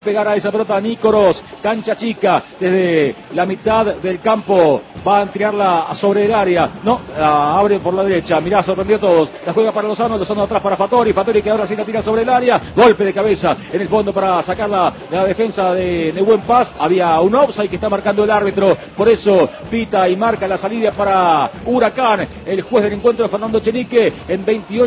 Pegar a esa pelota a Nícoros, cancha chica, desde la mitad del campo, va a tirarla sobre el área, no, abre por la derecha, mirá, sorprendió a todos, la juega para Lozano atrás para Fattori que ahora sí la tira sobre el área, golpe de cabeza en el fondo para sacar la defensa de Nehuen Paz, había un offside que está marcando el árbitro, por eso pita y marca la salida para Huracán, el juez del encuentro Fernando Echenique, en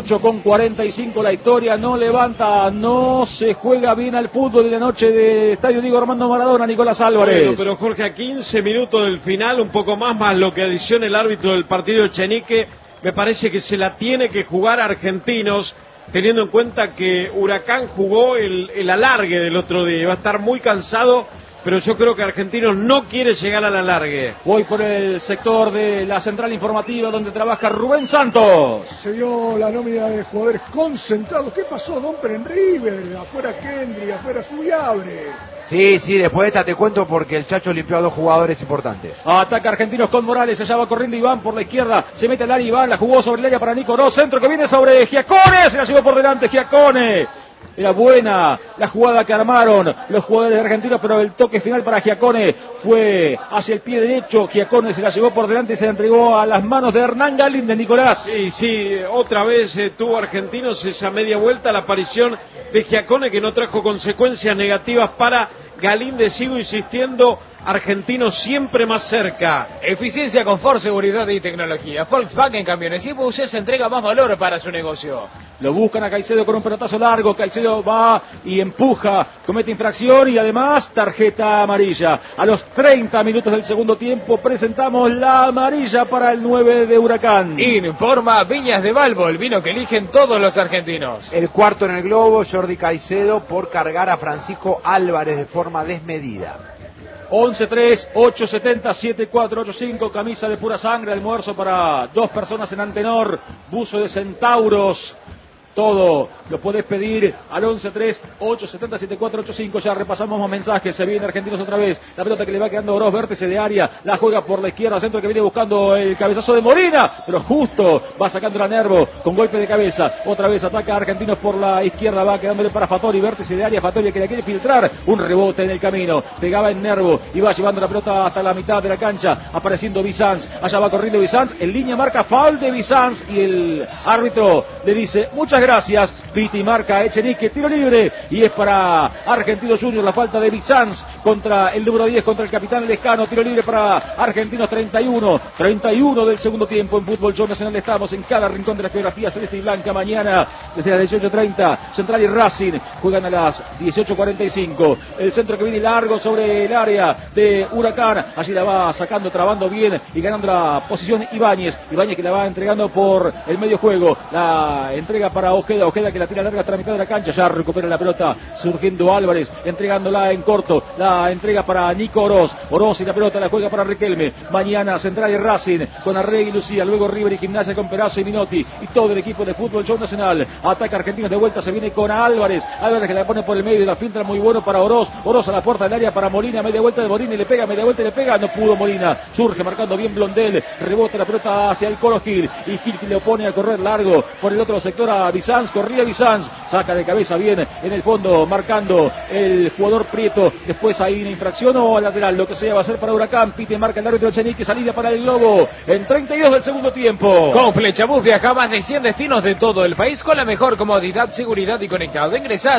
28:45 la historia no levanta, no se juega bien al fútbol de la noche de Estadio Diego Armando Maradona, Nicolás Álvarez. Bueno, pero Jorge, a 15 minutos del final, un poco más lo que adiciona el árbitro del partido Echenique, me parece que se la tiene que jugar a Argentinos, teniendo en cuenta que Huracán jugó el alargue del otro día, va a estar muy cansado, pero yo creo que Argentinos no quiere llegar al alargue. Voy por el sector de la central informativa donde trabaja Rubén Santos. Se dio la nómina de jugadores concentrados. ¿Qué pasó, Domper en River? Afuera Kendry, afuera Fuyabre. Sí, después de esta te cuento porque el Chacho limpió a dos jugadores importantes. Ataca Argentinos con Morales, allá va corriendo Iván por la izquierda, se mete al área Iván, la jugó sobre el área para Nícoros, centro que viene sobre Giacone, se la llevó por delante Giacone. Era buena la jugada que armaron los jugadores argentinos, pero el toque final para Giacone fue hacia el pie derecho. Giacone se la llevó por delante y se la entregó a las manos de Hernán Galíndez, Nicolás. Sí, otra vez tuvo Argentinos esa media vuelta, la aparición de Giacone que no trajo consecuencias negativas para Galíndez. Sigo insistiendo, Argentinos siempre más cerca. Eficiencia, confort, seguridad y tecnología. Volkswagen Camiones y Buses entrega más valor para su negocio. Lo buscan a Caicedo con un pelotazo largo. Caicedo va y empuja, comete infracción y además tarjeta amarilla. A los 30 minutos del segundo tiempo presentamos la amarilla para el 9 de Huracán. Informa Viñas de Balbo, el vino que eligen todos los argentinos. El cuarto en el globo, Jordi Caicedo por cargar a Francisco Álvarez de forma desmedida. 11-3-870-7485, camisa de pura sangre, almuerzo para 2 personas en Antenor, buzo de centauros. Todo lo podés pedir al 11-3-870-7485. Ya repasamos más mensajes. Se viene Argentinos otra vez. La pelota que le va quedando a Oroz, vértice de área. La juega por la izquierda, centro que viene buscando el cabezazo de Molina. Pero justo va sacando la Nervo con golpe de cabeza. Otra vez ataca Argentinos por la izquierda. Va quedándole para Fattori, vértice de área. Fattori que la quiere filtrar. Un rebote en el camino. Pegaba en Nervo y va llevando la pelota hasta la mitad de la cancha. Apareciendo Bizanz. Allá va corriendo Bizanz. En línea marca foul de Bizanz. Y el árbitro le dice muchas gracias. Piti marca Echenique, tiro libre y es para Argentinos Juniors, la falta de Bizanz contra el número 10, contra el capitán Lescano, tiro libre para Argentinos. 31 del segundo tiempo en Fútbol Show Nacional. Estamos en cada rincón de la geografía celeste y blanca. Mañana desde las 18:30 Central y Racing juegan a las 18:45. El centro que viene largo sobre el área de Huracán, allí la va sacando, trabando bien y ganando la posición Ibáñez que la va entregando por el medio juego, la entrega para Ojeda que la tira larga hasta la mitad de la cancha, ya recupera la pelota surgiendo Álvarez, entregándola en corto, la entrega para Nico Oroz y la pelota la juega para Riquelme. Mañana Central y Racing con Arregui y Lucía, luego River y Gimnasia con Perazo y Minotti y todo el equipo de Fútbol Show Nacional. Ataca Argentinos de vuelta, se viene con Álvarez que la pone por el medio y la filtra muy bueno para Oroz a la puerta del área para Molina, media vuelta de Molina y le pega, no pudo Molina, surge marcando bien Blondel, rebota la pelota hacia el Colo Gil y Gil que le opone a correr largo por el otro sector a Bizanz, corría Bizanz, saca de cabeza bien en el fondo, marcando el jugador Prieto. Después hay una infracción o lateral, lo que sea, va a ser para Huracán. Pite marca el árbitro Echenique, salida para el Globo en 32 del segundo tiempo. Con Flechabús viaja a más de 100 destinos de todo el país con la mejor comodidad, seguridad y conectado. Ingresa a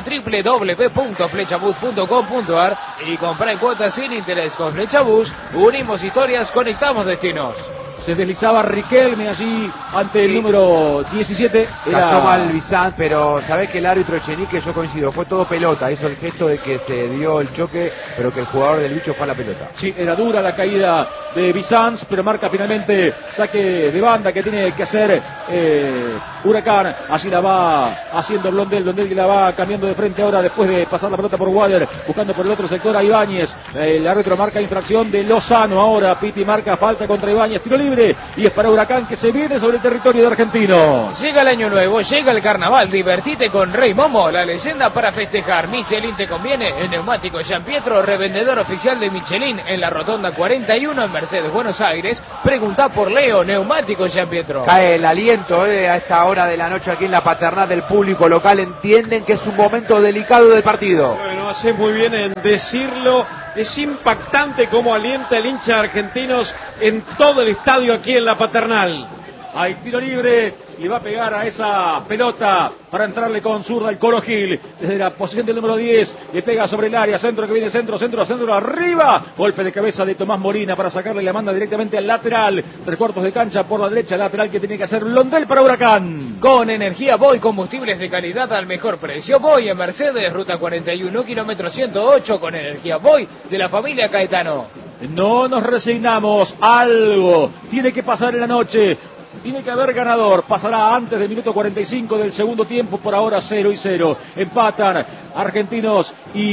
www.flechabús.com.ar y compra en cuotas sin interés. Con Flechabús unimos historias, conectamos destinos. Se deslizaba Riquelme allí ante el número 17. Cayó mal Bizanz, pero sabés que el árbitro Echenique, yo coincido, fue todo pelota, hizo el gesto de que se dio el choque, pero que el jugador del bicho fue a la pelota. Sí, era dura la caída de Bizanz, pero marca finalmente saque de banda que tiene que hacer Huracán. Allí la va haciendo Blondel que la va cambiando de frente ahora después de pasar la pelota por Wader, buscando por el otro sector a Ibáñez. El árbitro marca infracción de Lozano ahora, Piti marca falta contra Ibáñez, tiro libre y es para Huracán que se viene sobre el territorio de Argentinos. Llega el año nuevo, llega el carnaval, divertite con Rey Momo, la leyenda para festejar. Michelin te conviene, el neumático Gianpietro, revendedor oficial de Michelin en la Rotonda 41 en Mercedes, Buenos Aires. Preguntá por Leo, neumático Gianpietro. Cae el aliento a esta hora de la noche aquí en la paternal del público local. Entienden que es un momento delicado del partido. Bueno, haces muy bien en decirlo. Es impactante cómo alienta el hincha de Argentinos en todo el estadio aquí en la Paternal. Hay tiro libre y va a pegar a esa pelota para entrarle con zurda el Colo Gil. Desde la posición del número 10 le pega sobre el área, centro que viene, centro, arriba. Golpe de cabeza de Tomás Molina para sacarle la manda directamente al lateral. 3/4 de cancha por la derecha, lateral que tiene que hacer Blondel para Huracán. Con energía Boy, combustibles de calidad al mejor precio. Boy en Mercedes, ruta 41, kilómetro 108, con energía Boy de la familia Caetano. No nos resignamos, algo tiene que pasar en la noche. Tiene que haber ganador, pasará antes del minuto 45 del segundo tiempo, por ahora 0-0. Empatan Argentinos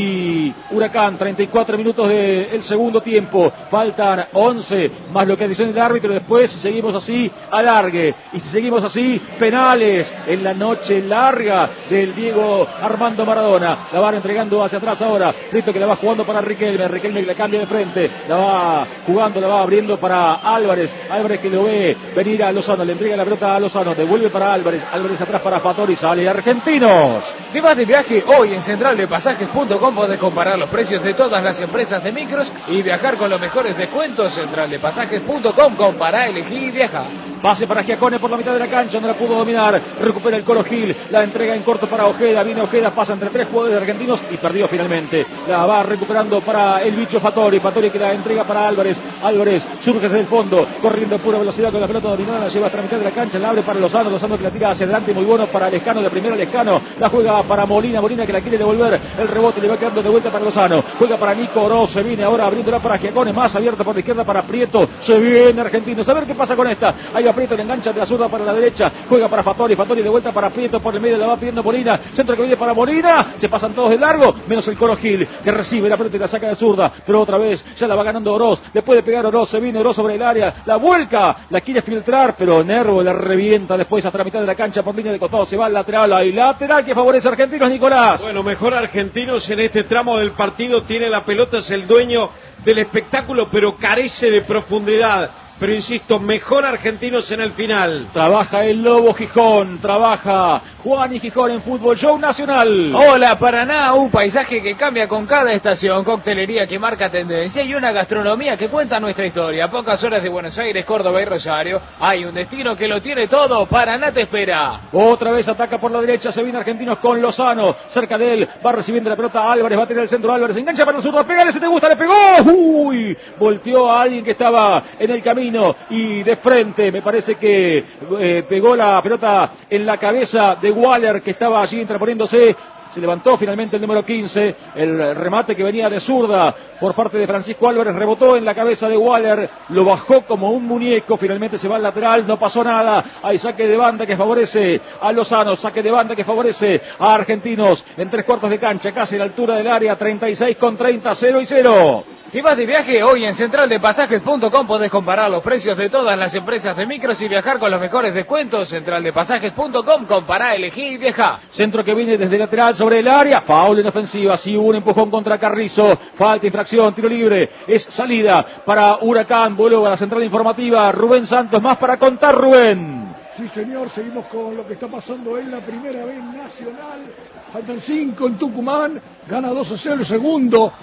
y Huracán, 34 minutos del segundo tiempo. Faltan 11, más lo que adiciona el árbitro. Después, si seguimos así, alargue. Y si seguimos así, penales en la noche larga del Diego Armando Maradona. La van entregando hacia atrás ahora. Brito que la va jugando para Riquelme. Riquelme que la cambia de frente. La va jugando, la va abriendo para Álvarez. Álvarez que lo ve venir a Lozano. Le entrega la pelota a Lozano. Devuelve para Álvarez. Álvarez atrás para Fattori. Sale Argentinos. Te vas de viaje hoy en centraldepasajes.com. Podés comparar los precios de todas las empresas de micros y viajar con los mejores descuentos. Centraldepasajes.com. Compará, elegí y viaja. Pase para Giacone por la mitad de la cancha, no la pudo dominar. Recupera el Colo Gil. La entrega en corto para Ojeda. Viene Ojeda, pasa entre 3 jugadores argentinos y perdió finalmente. La va recuperando para el bicho Fattori. Fattori que la entrega para Álvarez. Álvarez surge desde el fondo, corriendo a pura velocidad con la pelota dominada. La lleva hasta la mitad de la cancha. La abre para Lozano. Lozano que la tira hacia adelante. Muy bueno para Lescano. De primera Lescano. La juega para Molina. Molina que la quiere devolver. El rebote le va quedando de vuelta para Lozano. Juega para Nico Oroz. Se viene ahora abriéndola para Giacone. Más abierta por la izquierda para Prieto. Se viene Argentinos. A ver qué pasa con esta. Ahí va Prieto, le engancha de la zurda para la derecha. Juega para Fattori. Fattori de vuelta para Prieto. Por el medio la va pidiendo Molina. Centro que viene para Molina. Se pasan todos de largo. Menos el Colo Gil que recibe la pelota y la saca de zurda. Pero otra vez ya la va ganando Oroz. Le puede pegar Oroz. Se viene Oroz sobre el área. La vuelca. La quiere filtrar. Pero Nervo la revienta después hasta la mitad de la cancha por línea de costado. Se va al lateral. Hay lateral que favorece a Argentinos, Nicolás. Bueno, mejor Argentinos en este tramo del partido. Tiene la pelota, es el dueño del espectáculo, pero carece de profundidad. Pero insisto, mejor Argentinos en el final. Trabaja el Lobo Gijón, trabaja Juan y Gijón en Fútbol Show Nacional. Hola Paraná, un paisaje que cambia con cada estación, coctelería que marca tendencia y una gastronomía que cuenta nuestra historia. A pocas horas de Buenos Aires, Córdoba y Rosario, hay un destino que lo tiene todo. Paraná te espera. Otra vez ataca por la derecha, se viene Argentinos con Lozano, cerca de él, va recibiendo la pelota Álvarez, va a tener el centro Álvarez, engancha para el zurdo, pégale si te gusta, le pegó, uy, volteó a alguien que estaba en el camino y de frente, me parece que pegó la pelota en la cabeza de Waller que estaba allí interponiéndose. Se levantó finalmente el número 15, el remate que venía de zurda por parte de Francisco Álvarez, rebotó en la cabeza de Waller, lo bajó como un muñeco, finalmente se va al lateral, no pasó nada, hay saque de banda que favorece a Lozano, saque de banda que favorece a Argentinos, en 3/4 de cancha, casi a la altura del área, 36-30, 0-0. Te vas de viaje hoy en centraldepasajes.com. Podés comparar los precios de todas las empresas de micros y viajar con los mejores descuentos. Centraldepasajes.com. Compará, elegí y viaja. Centro que viene desde lateral sobre el área. Foul en ofensiva. Sí, un empujón contra Carrizo. Falta, infracción, tiro libre. Es salida para Huracán. Vuelve a la central informativa. Rubén Santos, más para contar, Rubén. Sí, señor, seguimos con lo que está pasando en la primera B nacional. Faltan 5 en Tucumán. Gana 2-0 el segundo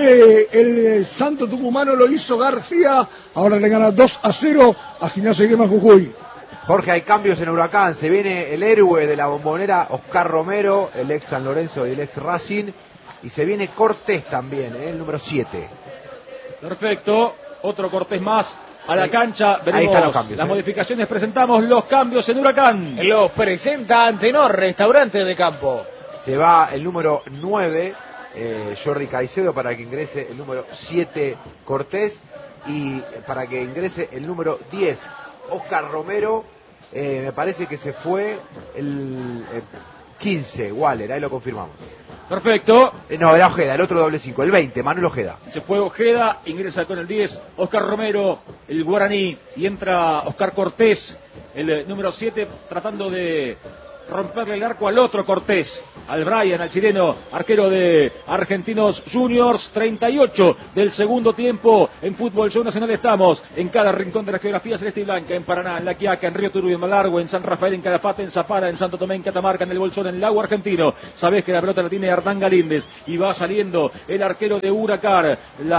del Santo Tucumano, lo hizo García. Ahora le gana 2-0 a Gimnasia y Grima Jujuy. Jorge, hay cambios en Huracán. Se viene el héroe de la Bombonera, Oscar Romero, el ex San Lorenzo y el ex Racing. Y se viene Cortés también, el número 7. Perfecto. Otro Cortés más a la cancha. Veremos ahí están los cambios, las modificaciones. Presentamos los cambios en Huracán. Los presenta Antenor, restaurante de campo. Se va el número 9, Jordi Caicedo, para que ingrese el número 7, Cortés. Y para que ingrese el número 10, Oscar Romero. Me parece que se fue el 15, Waller, ahí lo confirmamos. Perfecto. No, era Ojeda, el otro doble 5, el 20, Manuel Ojeda. Se fue Ojeda, ingresa con el 10, Oscar Romero, el guaraní, y entra Oscar Cortés, el número 7, tratando de romperle el arco al otro Cortés, al Brian, al chileno, arquero de Argentinos Juniors. 38 del segundo tiempo. En Fútbol Show Nacional estamos en cada rincón de la geografía celeste y blanca, en Paraná, en La Quiaca, en Río Turbio, en Malargüe, en San Rafael, en Calafate, en Zapala, en Santo Tomé, en Catamarca, en el Bolsón, en el Lago Argentino. Sabés que la pelota la tiene Hernán Galíndez y va saliendo el arquero de Huracán.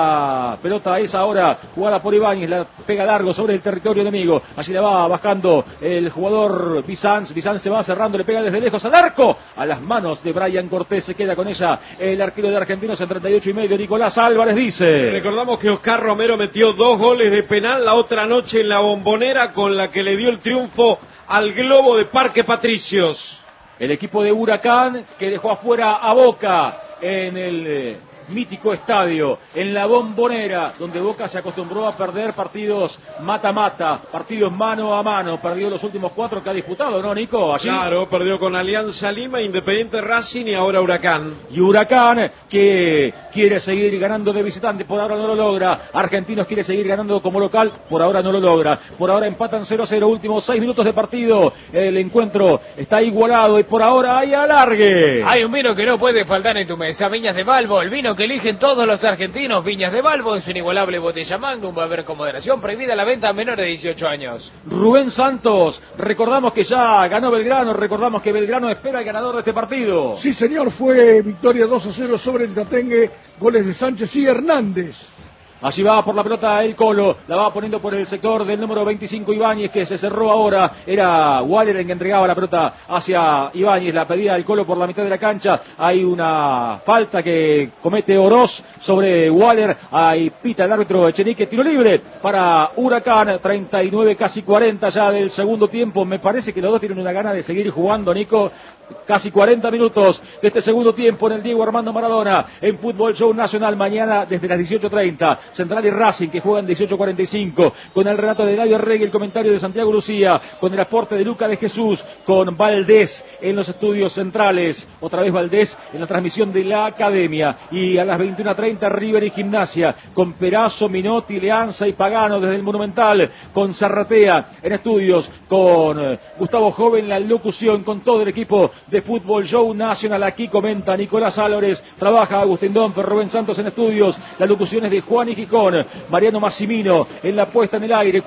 La pelota es ahora jugada por Ibáñez, la pega largo sobre el territorio enemigo. Allí la va bajando el jugador Bizanz. Bizanz se va cerrando, le pega desde lejos al arco, a las manos de Brian Cortés. Se queda con ella el arquero de Argentinos en 38,5. Nicolás Álvarez dice: recordamos que Oscar Romero metió 2 goles de penal la otra noche en la Bombonera, con la que le dio el triunfo al Globo de Parque Patricios. El equipo de Huracán, que dejó afuera a Boca en el mítico estadio, en la Bombonera, donde Boca se acostumbró a perder partidos mata-mata, partidos mano a mano. Perdió los últimos 4 que ha disputado, ¿no, Nico? Allí. Claro, perdió con Alianza Lima, Independiente Racing y ahora Huracán. Y Huracán, que quiere seguir ganando de visitante, por ahora no lo logra. Argentinos quiere seguir ganando como local, por ahora no lo logra. Por ahora empatan 0-0, últimos 6 minutos de partido. El encuentro está igualado y por ahora hay alargue. Hay un vino que no puede faltar en tu mesa, Viñas de Balbo, el vino que eligen todos los argentinos. Viñas de Balbo, en su inigualable botella Magnum, va a haber con moderación, prohibida la venta a menores de 18 años. Rubén Santos, recordamos que ya ganó Belgrano, recordamos que Belgrano espera el ganador de este partido. Sí, señor, fue victoria 2-0 sobre el Tatengue, goles de Sánchez y Hernández. Allí va por la pelota el Colo, la va poniendo por el sector del número 25 Ibáñez, que se cerró ahora. Era Waller el que entregaba la pelota hacia Ibáñez, la pedía el Colo por la mitad de la cancha. Hay una falta que comete Oroz sobre Waller, ahí pita el árbitro Echenique, tiro libre para Huracán. 39, casi 40 ya del segundo tiempo. Me parece que los dos tienen una gana de seguir jugando, Nico. Casi 40 minutos de este segundo tiempo en el Diego Armando Maradona, en Fútbol Show Nacional, mañana desde las 18:30. Central y Racing, que juegan 18:45, con el relato de Eladio Regui, el comentario de Santiago Lucía, con el aporte de Luca de Jesús, con Valdés en los estudios centrales, otra vez Valdés en la transmisión de la Academia, y a las 21:30 River y Gimnasia, con Perazo, Minotti, Leanza y Pagano desde el Monumental, con Zarratea en estudios, con Gustavo Joven la locución, con todo el equipo de Fútbol Show Nacional. Aquí comenta Nicolás Álvarez, trabaja Agustín Domper, Rubén Santos en estudios, las locuciones de Juan y Gijón, Mariano Massimino en la puesta en el aire.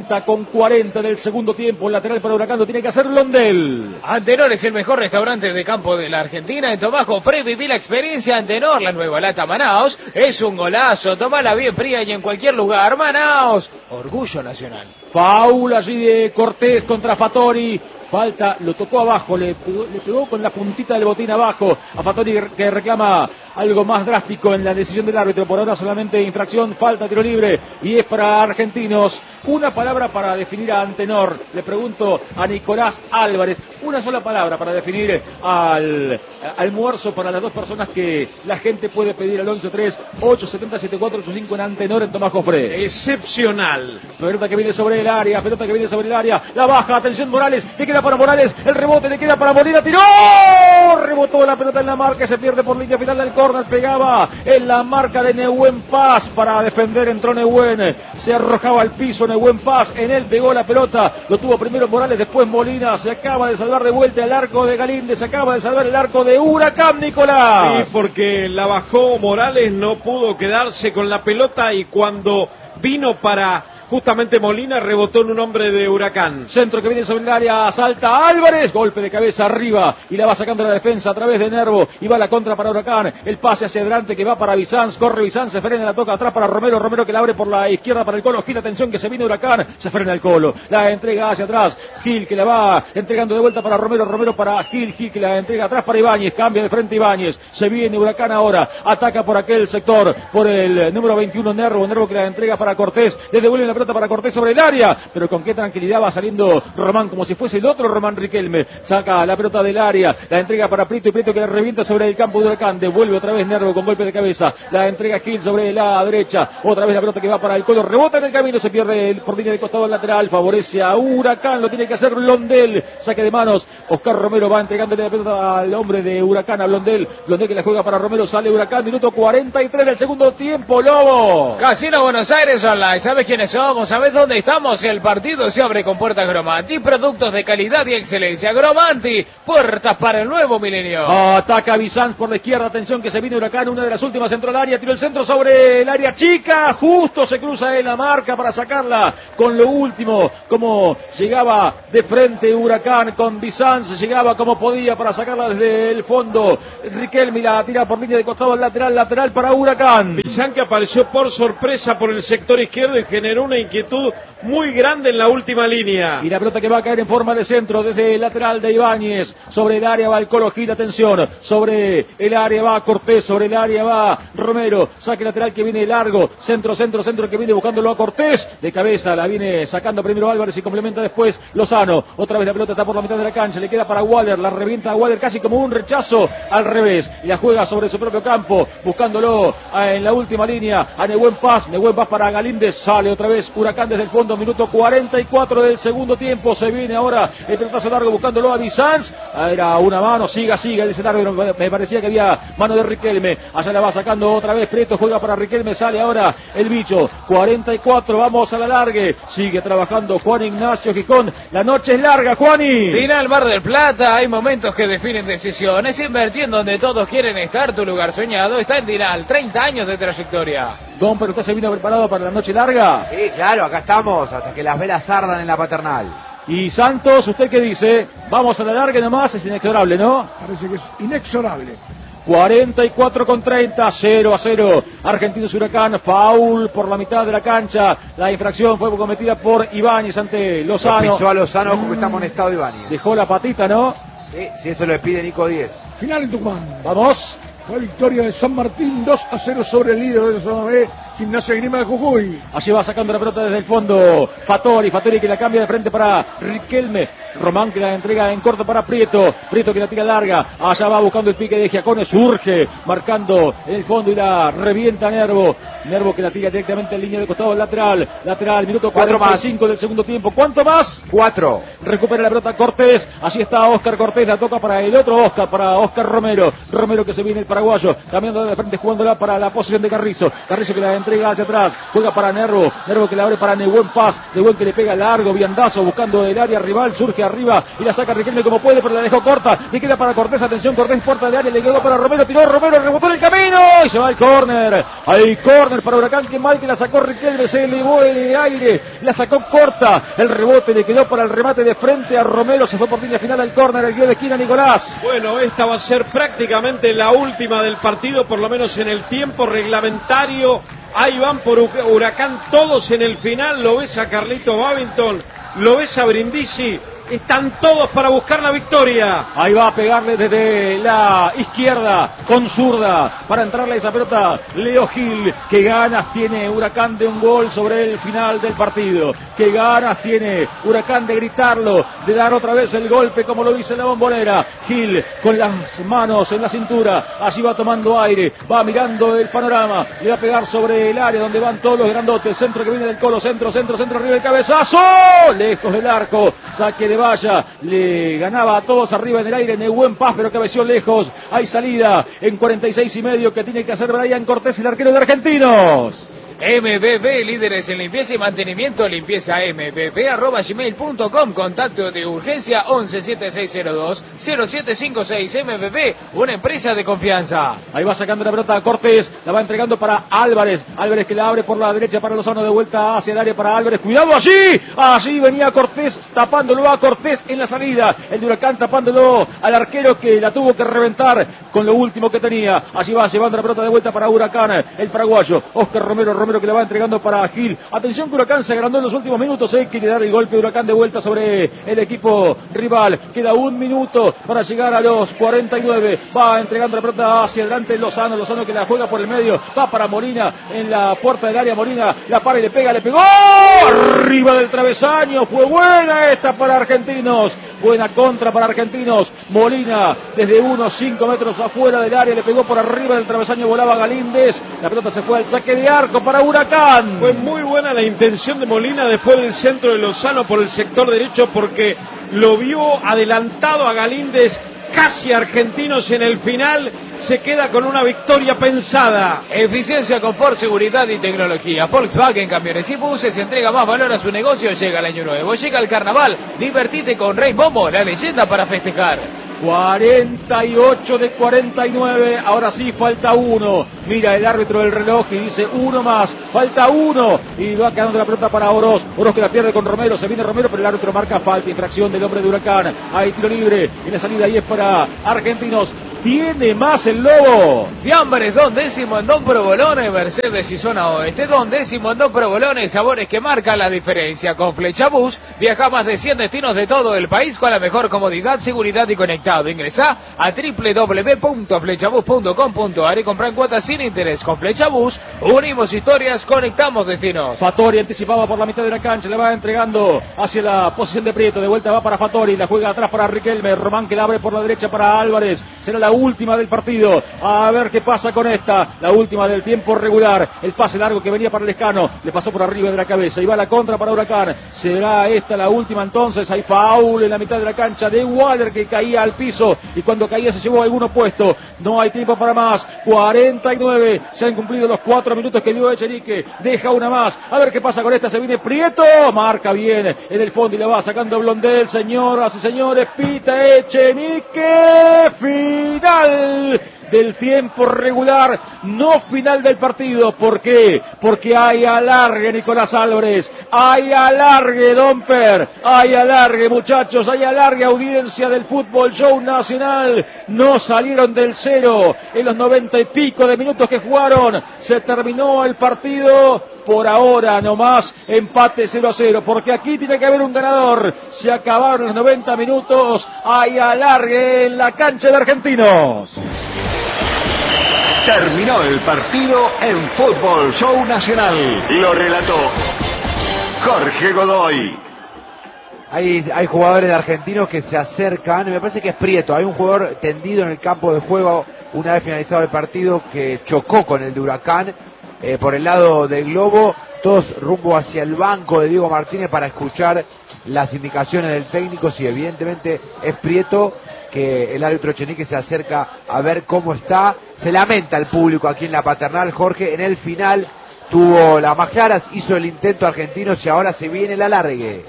40:40 del segundo tiempo, el lateral para Huracán lo tiene que hacer Blondel. Antenor es el mejor restaurante de campo de la Argentina. En Tomás Jofré viví la experiencia Antenor, la nueva lata Manaos, es un golazo, tomala bien fría y en cualquier lugar. Manaos, orgullo nacional. Faul allí de Cortés contra Fattori. Falta, lo tocó abajo, le pegó con la puntita del botín abajo a Fattori, que reclama algo más drástico en la decisión del árbitro. Por ahora solamente infracción, falta, tiro libre, y es para Argentinos. Una palabra para definir a Antenor. Le pregunto a Nicolás Álvarez, una sola palabra para definir al almuerzo para las dos personas que la gente puede pedir al 11-3-870-7485 en Antenor, en Tomás Jofré. Excepcional. Pelota que viene sobre el área, la baja, atención Morales, le queda para Morales, el rebote le queda para Molina, tiró, rebotó la pelota en la marca, se pierde por línea final del córner, pegaba en la marca de Nehuen Paz, para defender entró Nehuen, se arrojaba al piso Nehuen Paz, en él pegó la pelota, lo tuvo primero Morales, después Molina, se acaba de salvar de vuelta el arco de Galíndez, se acaba de salvar el arco de Huracán, Nicolás. Sí, porque la bajó Morales, no pudo quedarse con la pelota y cuando vino para justamente Molina, rebotó en un hombre de Huracán. Centro que viene sobre el área, salta Álvarez, golpe de cabeza arriba y la va sacando la defensa a través de Nervo y va la contra para Huracán, el pase hacia adelante que va para Bizanz, corre Bizanz, se frena, la toca atrás para Romero, Romero que la abre por la izquierda para el Colo, Gil, atención que se viene Huracán, se frena el Colo, la entrega hacia atrás, Gil que la va entregando de vuelta para Romero, Romero para Gil, Gil que la entrega atrás para Ibáñez, cambia de frente Ibáñez, se viene Huracán ahora, ataca por aquel sector, por el número 21 Nervo, Nervo que la entrega para Cortés, le devuelve la pelota para Cortés sobre el área, pero con qué tranquilidad va saliendo Román, como si fuese el otro Román Riquelme, saca la pelota del área, la entrega para Prieto y Prieto que la revienta sobre el campo de Huracán, devuelve otra vez Nervo con golpe de cabeza, la entrega Gil sobre la derecha, otra vez la pelota que va para el Colo, rebota en el camino, se pierde por línea de costado lateral, favorece a Huracán, lo tiene que hacer Blondel, saque de manos, Oscar Romero va entregándole la pelota al hombre de Huracán, a Blondel, Blondel que la juega para Romero, sale Huracán, minuto 43 del segundo tiempo, Lobo. Casino Buenos Aires Online, ¿sabes quiénes son? vamos a ver dónde estamos. El partido se abre con puertas Gromanti, productos de calidad y excelencia. Gromanti, puertas para el nuevo milenio. Ataca Bizanz por la izquierda, atención que se viene Huracán, una de las últimas entró al área, tiró el centro sobre el área chica, justo se cruza en la marca para sacarla con lo último, como llegaba de frente Huracán con Bizanz, llegaba como podía para sacarla desde el fondo. Riquelme la tira por línea de costado, lateral para Huracán. Bizanz que apareció por sorpresa por el sector izquierdo y generó una inquietud muy grande en la última línea. Y la pelota que va a caer en forma de centro desde el lateral de Ibáñez. Sobre el área va el Colo Gil, atención. Sobre el área va Cortés, sobre el área va Romero. Saque lateral que viene largo. Centro que viene buscándolo a Cortés. De cabeza la viene sacando primero Álvarez y complementa después Lozano. Otra vez la pelota está por la mitad de la cancha. Le queda para Waller. La revienta a Waller casi como un rechazo al revés. Y la juega sobre su propio campo. Buscándolo en la última línea a Nehuen Paz para Galíndez. Sale otra vez Huracán desde el fondo. Minuto 44 del segundo tiempo. Se viene ahora el pelotazo largo buscándolo a Bizanz. Era una mano, siga, dice largo. Me parecía que había mano de Riquelme. Allá la va sacando otra vez Prieto, juega para Riquelme, sale ahora el bicho. 44, vamos a la largue. Sigue trabajando Juan Ignacio Gijón. La noche es larga, Juani. Final Mar del Plata, hay momentos que definen decisiones. Invertir en donde todos quieren estar, tu lugar soñado está en Dinal, 30 años de trayectoria. Don, pero usted se vino preparado para la noche larga. Sí, claro, acá estamos, hasta que las velas ardan en la Paternal. Y Santos, ¿usted qué dice? Vamos a la larga nomás, es inexorable, ¿no? Parece que es inexorable. 44-30, 0-0. Argentinos Huracán, foul por la mitad de la cancha. La infracción fue cometida por Ibáñez ante Lozano. Lo pisó a Lozano porque está amonestado Ibáñez. Dejó la patita, ¿no? Sí, si eso lo pide Nico Díez. Final en Tucumán. Vamos. Fue victoria de San Martín 2-0 sobre el líder de la zona B, Gimnasia de Grima de Jujuy. Allí va sacando la pelota desde el fondo Fattori que la cambia de frente para Riquelme. Román que la entrega en corto para Prieto que la tira larga. Allá va buscando el pique de Giacone, surge marcando en el fondo y la revienta Nervo que la tira directamente en línea de costado lateral, minuto 45 del segundo tiempo. ¿Cuánto más? 4. Recupera la pelota Cortés, allí está Oscar Cortés, la toca para el otro Oscar, para Oscar Romero que se viene el paraguayo, cambiando de frente, jugándola para la posición de Carrizo que la entrega hacia atrás, juega para Nervo que la abre para Nehuen Paz, Nehuen que le pega largo, viandazo, buscando el área rival, surge arriba y la saca Riquelme como puede, pero la dejó corta, le queda para Cortés, atención Cortés, puerta de área, le quedó para Romero, tiró Romero, rebotó en el camino y se va al córner, para Huracán, que mal que la sacó Riquelme, se elevó en el aire, la sacó corta, el rebote le quedó para el remate de frente a Romero, se fue por línea final al córner, el guión de esquina Nicolás. Bueno, esta va a ser prácticamente la última del partido, por lo menos en el tiempo reglamentario. Ahí van por Huracán todos en el final. Lo ves a Carlito Babington, lo ves a Brindisi. Están todos para buscar la victoria. Ahí va a pegarle desde la izquierda con zurda para entrarle a esa pelota Leo Gil. Qué ganas tiene Huracán de un gol sobre el final del partido. Qué ganas tiene Huracán de gritarlo, de dar otra vez el golpe como lo dice la Bombonera. Gil con las manos en la cintura, allí va tomando aire, va mirando el panorama, le va a pegar sobre el área donde van todos los grandotes. Centro que viene del Colo, centro, arriba el cabezazo, lejos del arco, saque de valla, le ganaba a todos arriba en el aire Nehuen Paz, pero cabeció lejos. Hay salida en 46,5 que tiene que hacer Brian Cortés, el arquero de Argentinos. MBB, líderes en limpieza y mantenimiento, limpieza mbb@gmail.com, contacto de urgencia 117602-0756. MBB, una empresa de confianza. Ahí va sacando la pelota a Cortés, la va entregando para Álvarez que la abre por la derecha para Lozano, de vuelta hacia el área para Álvarez, cuidado allí venía Cortés, tapándolo a Cortés en la salida, el de Huracán tapándolo al arquero que la tuvo que reventar con lo último que tenía. Allí va llevando la pelota de vuelta para Huracán, el paraguayo, Oscar Romero que la va entregando para Gil. Atención que Huracán se agrandó en los últimos minutos, quiere dar el golpe de Huracán de vuelta sobre el equipo rival. Queda un minuto para llegar a los 49. Va entregando la pelota hacia adelante Lozano que la juega por el medio, va para Molina en la puerta del área, Molina la para y le pega, le pegó arriba del travesaño. Fue buena esta para Argentinos, buena contra para Argentinos. Molina desde unos 5 metros afuera del área, le pegó por arriba del travesaño, volaba Galíndez, la pelota se fue al saque de arco para Huracán. Fue muy buena la intención de Molina después del centro de Lozano por el sector derecho, porque lo vio adelantado a Galíndez, casi Argentinos en el final. se queda con una victoria pensada. Eficiencia, confort, seguridad y tecnología. Volkswagen Camiones y Buses entrega más valor a su negocio. Llega el año nuevo, llega el carnaval. Divertite con Rey Momo, la leyenda para festejar. 48 de 49, ahora sí falta uno. Mira el árbitro del reloj y dice uno más, falta uno. Y va quedando la pelota para Oroz. Oroz que la pierde con Romero, se viene Romero, pero el árbitro marca falta, infracción del hombre de Huracán. Hay tiro libre en la salida y es para Argentinos. Tiene más el Lobo. Fiambres, 2 décimo en Don Provolone, Mercedes y Zona Oeste. 2 décimo en Don Provolone, sabores que marcan la diferencia. Con Flechabús viaja más de 100 destinos de todo el país con la mejor comodidad, seguridad y conectado. Ingresá a www.flechabús.com.ar y compra en cuotas sin interés. Con Flechabús unimos historias, conectamos destinos. Fattori anticipaba por la mitad de la cancha, le va entregando hacia la posición de Prieto. De vuelta va para Fattori, la juega atrás para Riquelme. Román que la abre por la derecha para Álvarez. Será la última del partido. A ver qué pasa con esta. La última del tiempo regular. El pase largo que venía para Lescano. Le pasó por arriba de la cabeza. Y va la contra para Huracán. Será esta la última entonces. Hay foul en la mitad de la cancha de Waller que caía al piso. Y cuando caía se llevó alguno puesto. No hay tiempo para más. 49. Se han cumplido los 4 minutos que dio Echenique. Deja una más. A ver qué pasa con esta. Se viene Prieto. Marca bien en el fondo y la va sacando Blondel. Señoras y señores. Pita Echenique. Final del tiempo regular, no final del partido. ¿Por qué? Porque hay alargue, Nicolás Álvarez, hay alargue, Domper, hay alargue, muchachos, hay alargue, audiencia del Fútbol Show Nacional. No salieron del cero en los 90 y pico de minutos que jugaron. Se terminó el partido. Por ahora nomás empate 0-0, porque aquí tiene que haber un ganador. Se acabaron los 90 minutos, hay alargue en la cancha de Argentinos. Terminó el partido en Fútbol Show Nacional. Lo relató Jorge Godoy. Hay jugadores de Argentinos que se acercan, me parece que es Prieto, hay un jugador tendido en el campo de juego una vez finalizado el partido que chocó con el de Huracán. Por el lado del globo, todos rumbo hacia el banco de Diego Martínez para escuchar las indicaciones del técnico. Si evidentemente es Prieto, que el árbitro Echenique se acerca a ver cómo está. Se lamenta el público aquí en la Paternal, Jorge. En el final tuvo las más claras, hizo el intento Argentinos y ahora se viene el alargue.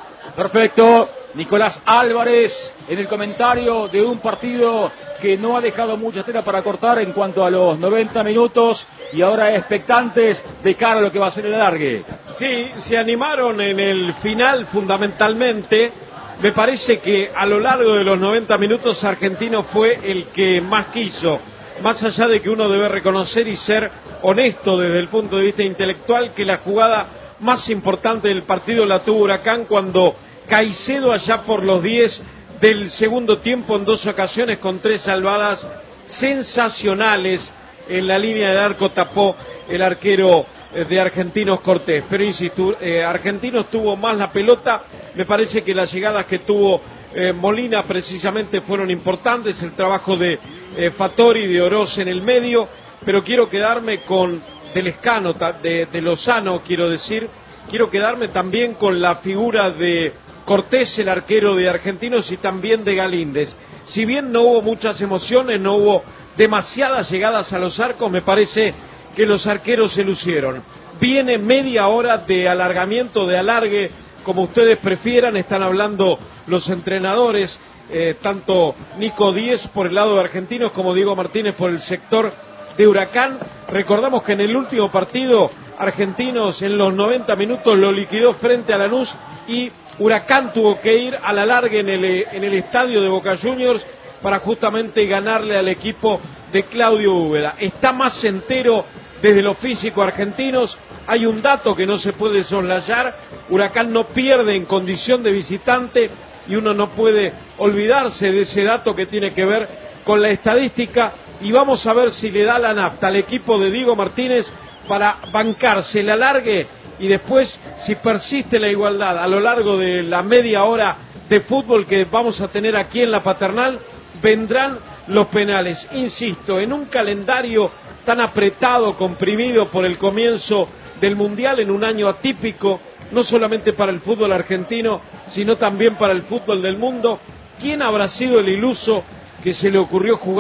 Perfecto. Nicolás Álvarez en el comentario de un partido que no ha dejado mucha tela para cortar en cuanto a los 90 minutos y ahora expectantes de cara a lo que va a ser el alargue. Sí, se animaron en el final fundamentalmente. Me parece que a lo largo de los 90 minutos Argentino fue el que más quiso. Más allá de que uno debe reconocer y ser honesto desde el punto de vista intelectual que la jugada más importante del partido la tuvo Huracán cuando Caicedo allá por los 10 del segundo tiempo en 2 ocasiones con 3 salvadas sensacionales en la línea del arco tapó el arquero de Argentinos Cortés. Pero insisto, Argentinos tuvo más la pelota. Me parece que las llegadas que tuvo Molina precisamente fueron importantes. El trabajo de Fattori y de Oroz en el medio. Pero quiero quedarme con Lescano, de Lozano, quiero decir. Quiero quedarme también con la figura de Cortés, el arquero de Argentinos, y también de Galíndez. Si bien no hubo muchas emociones, no hubo demasiadas llegadas a los arcos, me parece que los arqueros se lucieron. Viene media hora de alargamiento, de alargue, como ustedes prefieran. Están hablando los entrenadores, tanto Nico Díez por el lado de Argentinos como Diego Martínez por el sector de Huracán. Recordamos que en el último partido Argentinos en los 90 minutos lo liquidó frente a Lanús y Huracán tuvo que ir a la larga en el estadio de Boca Juniors para justamente ganarle al equipo de Claudio Úbeda. Está más entero desde lo físico Argentinos. Hay un dato que no se puede soslayar: Huracán no pierde en condición de visitante y uno no puede olvidarse de ese dato que tiene que ver con la estadística. Y vamos a ver si le da la nafta al equipo de Diego Martínez para bancarse el alargue y después, si persiste la igualdad a lo largo de la media hora de fútbol que vamos a tener aquí en la Paternal, vendrán los penales. Insisto, en un calendario tan apretado, comprimido por el comienzo del Mundial, en un año atípico, no solamente para el fútbol argentino, sino también para el fútbol del mundo, ¿quién habrá sido el iluso que se le ocurrió jugar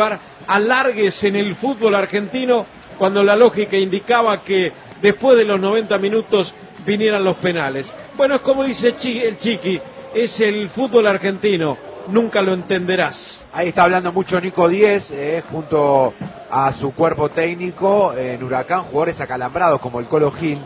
alargues en el fútbol argentino cuando la lógica indicaba que después de los 90 minutos vinieran los penales. Bueno, es como dice el Chiqui, es el fútbol argentino, nunca lo entenderás. Ahí está hablando mucho Nico Díez, junto a su cuerpo técnico en Huracán, jugadores acalambrados como el Colo Gil,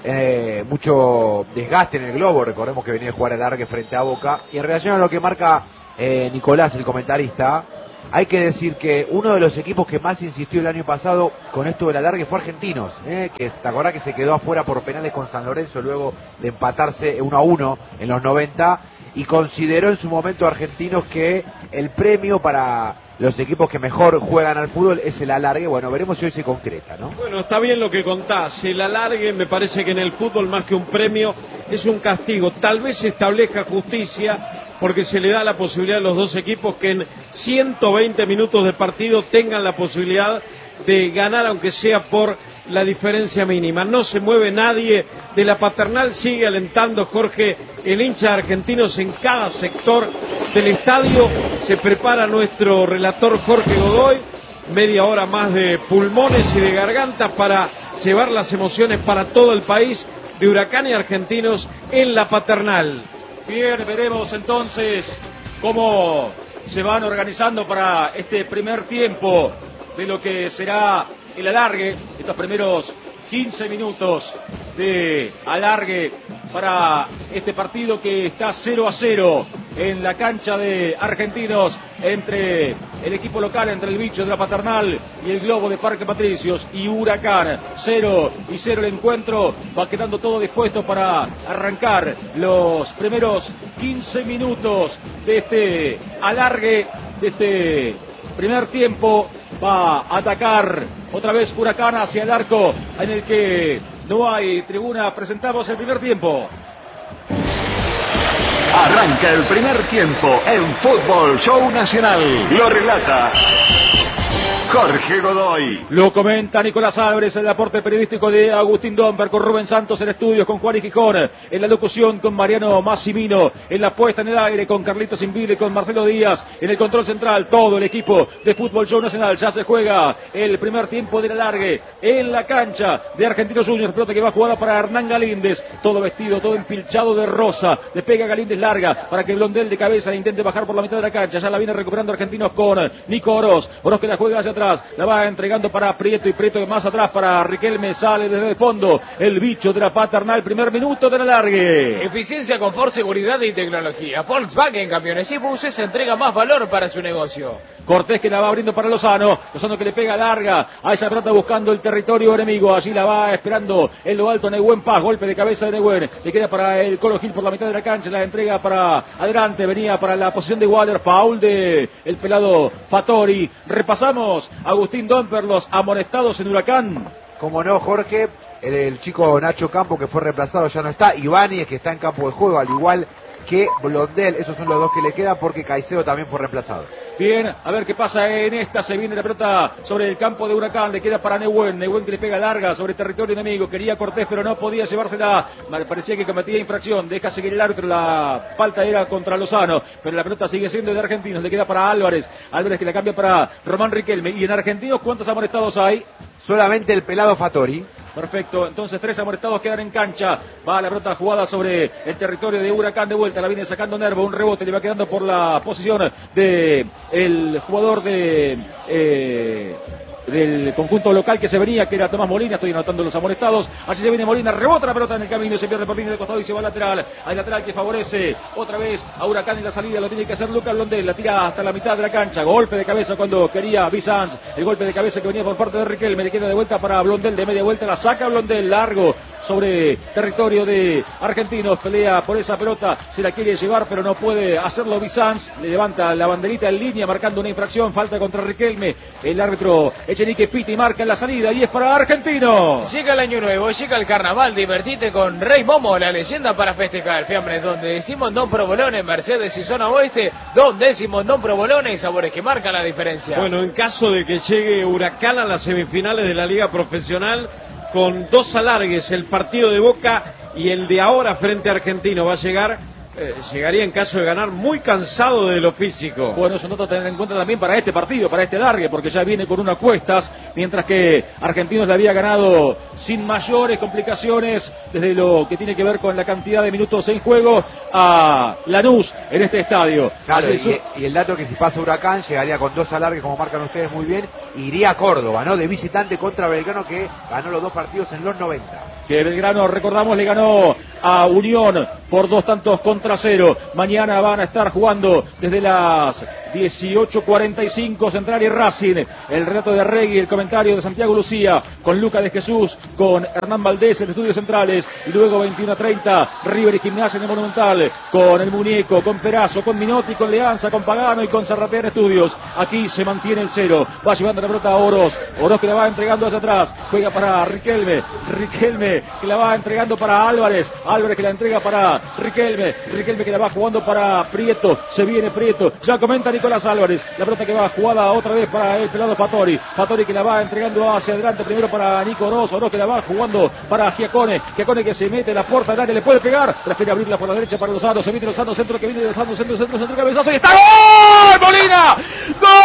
mucho desgaste en el globo, recordemos que venía a jugar alargue frente a Boca, y en relación a lo que marca Nicolás, el comentarista, hay que decir que uno de los equipos que más insistió el año pasado con esto del alargue fue Argentinos, que te acordás que se quedó afuera por penales con San Lorenzo luego de empatarse 1-1 en los 90, y consideró en su momento Argentinos que el premio para los equipos que mejor juegan al fútbol es el alargue. Bueno, veremos si hoy se concreta, ¿no? Bueno, está bien lo que contás, el alargue me parece que en el fútbol más que un premio es un castigo, tal vez se establezca justicia porque se le da la posibilidad a los dos equipos que en 120 minutos de partido tengan la posibilidad de ganar, aunque sea por la diferencia mínima. No se mueve nadie de la paternal, sigue alentando Jorge, el hincha de Argentinos en cada sector del estadio. Se prepara nuestro relator Jorge Godoy, media hora más de pulmones y de garganta para llevar las emociones para todo el país de Huracán y Argentinos en la paternal. Bien, veremos entonces cómo se van organizando para este primer tiempo de lo que será el alargue, estos primeros 15 minutos de alargue para este partido que está 0-0 en la cancha de Argentinos entre el equipo local, entre el Bicho de la Paternal y el Globo de Parque Patricios y Huracán. 0-0 el encuentro, va quedando todo dispuesto para arrancar los primeros 15 minutos de este alargue, de este primer tiempo. Va a atacar otra vez Huracán hacia el arco en el que no hay tribuna. Presentamos el primer tiempo. Arranca el primer tiempo en Fútbol Show Nacional. Lo relata Jorge Godoy. Lo comenta Nicolás Álvarez, el aporte periodístico de Agustín Domper, con Rubén Santos en estudios, con Juan y Gijón, en la locución con Mariano Massimino, en la puesta en el aire con Carlitos Invile, con Marcelo Díaz, en el control central, todo el equipo de Fútbol Show Nacional. Ya se juega el primer tiempo del alargue en la cancha de Argentinos Juniors, pelota que va jugada para Hernán Galíndez, todo vestido, todo empilchado de rosa, le pega Galíndez larga para que Blondel de cabeza intente bajar por la mitad de la cancha. Ya la viene recuperando Argentinos con Nico Oroz que la juega hacia atrás, la va entregando para Prieto, y Prieto más atrás para Riquelme, sale desde el fondo el Bicho de la Paternal. Primer minuto del alargue. Eficiencia, confort, seguridad y tecnología. Volkswagen Camiones y Buses entrega más valor para su negocio. Cortés que la va abriendo para Lozano que le pega larga a esa pelota buscando el territorio enemigo. Allí la va esperando en lo alto Nehuen Paz, golpe de cabeza de Nehuen, le queda para el Colo Gil por la mitad de la cancha, la entrega para adelante, venía para la posición de Waller, foul de el pelado Fattori. Repasamos, Agustín Domper, los amonestados en Huracán. Como no, Jorge, el chico Nacho Campo que fue reemplazado ya no está, Ibáñez que está en campo de juego, al igual que Blondel. Esos son los dos que le quedan porque Caicedo también fue reemplazado. Bien, a ver qué pasa en esta. Se viene la pelota sobre el campo de Huracán, le queda para Nehuen que le pega larga sobre territorio enemigo. Quería Cortés pero no podía llevársela, parecía que cometía infracción, deja seguir el árbitro, la falta era contra Lozano, pero la pelota sigue siendo de Argentinos, le queda para Álvarez que la cambia para Román Riquelme. Y en Argentinos, ¿cuántos amonestados hay? Solamente el pelado Fattori. Perfecto, entonces 3 amonestados quedan en cancha. Va la pelota jugada sobre el territorio de Huracán de vuelta, la viene sacando Nervo, un rebote le va quedando por la posición de el jugador del conjunto local que se venía, que era Tomás Molina. Estoy anotando los amonestados. Así se viene Molina, rebota la pelota en el camino, se pierde por línea de costado y se va al lateral. Hay lateral que favorece otra vez a Huracán en la salida, lo tiene que hacer Lucas Blondel, la tira hasta la mitad de la cancha. Golpe de cabeza cuando quería Bizanz, el golpe de cabeza que venía por parte de Riquelme, le queda de vuelta para Blondel, de media vuelta la saca Blondel, largo sobre territorio de Argentinos, pelea por esa pelota, se la quiere llevar pero no puede hacerlo Bizanz, le levanta la banderita en línea marcando una infracción, falta contra Riquelme. El árbitro Echenique pita y marca en la salida y es para Argentinos. Llega el año nuevo, llega el carnaval, divertite con Rey Momo, la leyenda para festejar. Fiambres donde decimos Don Provolone, Mercedes y zona oeste, donde decimos Don Provolone y sabores que marcan la diferencia. Bueno, en caso de que llegue Huracán a las semifinales de la Liga Profesional, con 2 alargues, el partido de Boca y el de ahora frente a Argentino, va a llegar llegaría en caso de ganar muy cansado de lo físico. Bueno, eso nota tener en cuenta también para este partido, para este largue, porque ya viene con unas cuestas, mientras que Argentinos le había ganado sin mayores complicaciones desde lo que tiene que ver con la cantidad de minutos en juego a Lanús en este estadio. Claro, y el dato que si pasa Huracán llegaría con 2 alargues, como marcan ustedes muy bien, iría a Córdoba, ¿no? De visitante contra Belgrano, que ganó los 2 partidos en los 90. Que Belgrano, recordamos, le ganó a Unión por 2-0. Mañana van a estar jugando desde las 18:45 Central y Racing. El relato de Regui, el comentario de Santiago Lucía, con Luca de Jesús, con Hernán Valdés en estudios centrales. Y luego 21:30 River y Gimnasia en el Monumental, con el Muñeco, con Perazo, con Minotti, con Leanza, con Pagano y con Zarratea en estudios. Aquí se mantiene el 0. Va llevando la pelota a Oroz que la va entregando hacia atrás. Juega para Riquelme que la va entregando para Álvarez que la entrega para Riquelme que la va jugando para Prieto. Se viene Prieto, ya comenta Nicolás Álvarez. La pelota que va jugada otra vez para el pelado Fattori que la va entregando hacia adelante primero para Nico Oroz que la va jugando para Giacone que se mete en la puerta del área, le puede pegar, prefiere abrirla por la derecha para Lozano. Se viene Lozano, centro que viene de Lozano, centro, cabezazo y está ¡gol! ¡Molina! ¡Gol!